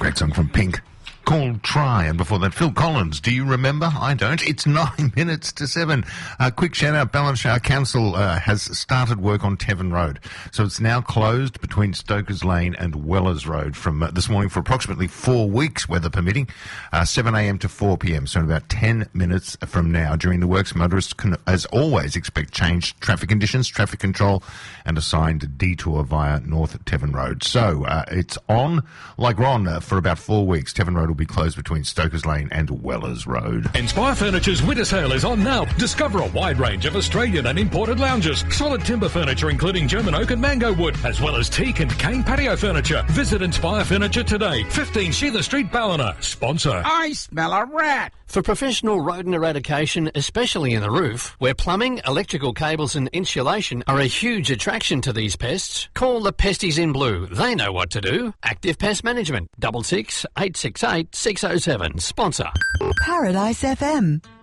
great song from Pink called Try, and before that Phil Collins, Do You Remember? I don't. It's 9 minutes to 7. Quick shout out, Ballinshire Council has started work on Tevin Road, so it's now closed between Stokers Lane and Wellers Road from this morning for approximately 4 weeks, weather permitting, 7am to 4pm, so in about 10 minutes from now. During the works, motorists can, as always, expect changed traffic conditions, traffic control and a signed detour via North Tevin Road. So it's on like Ron for about 4 weeks. Tevin Road will be closed between Stokers Lane and Wellers Road. Inspire Furniture's winter sale is on now. Discover a wide range of Australian and imported lounges, solid timber furniture including German oak and mango wood, as well as teak and cane patio furniture. Visit Inspire Furniture today, 15 Sheila Street, Ballina. Sponsor. I smell a rat. For professional rodent eradication, especially in the roof, where plumbing, electrical cables and insulation are a huge attraction to these pests, call the Pesties in Blue. They know what to do. Active Pest Management, 66 868 607. Sponsor. Paradise FM.